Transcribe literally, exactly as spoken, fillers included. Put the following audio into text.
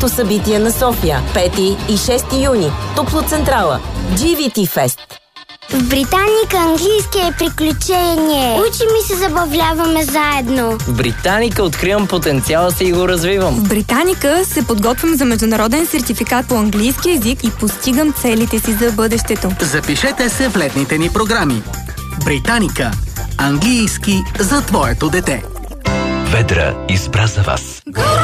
събитие на София. пети и шести юни. Топлоцентрала. джи ви ти Fest. В Британика английски е приключение. Учим и се забавляваме заедно. В Британика откривам потенциала си и го развивам. В Британика се подготвям за международен сертификат по английски език и постигам целите си за бъдещето. Запишете се в летните ни програми. Британика. Английски за твоето дете. Ведра избра за вас.